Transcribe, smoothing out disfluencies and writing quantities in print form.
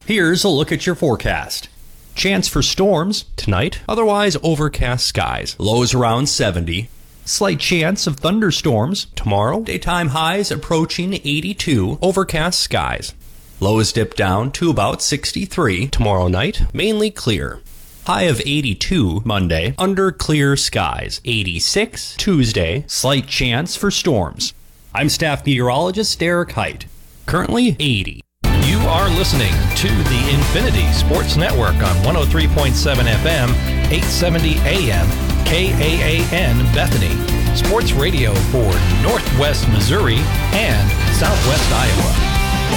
Here's a look at your forecast. Chance for storms tonight, otherwise overcast skies. Lows around 70. Slight chance of thunderstorms tomorrow. Daytime highs approaching 82. Overcast skies. Lows dip down to about 63. Tomorrow night, mainly clear. High of 82 Monday, under clear skies. 86 Tuesday, slight chance for storms. I'm staff meteorologist Derek Height. Currently 80. You are listening to the Infinity Sports Network on 103.7 FM, 870 AM, KAAN Bethany. Sports radio for Northwest Missouri and Southwest Iowa.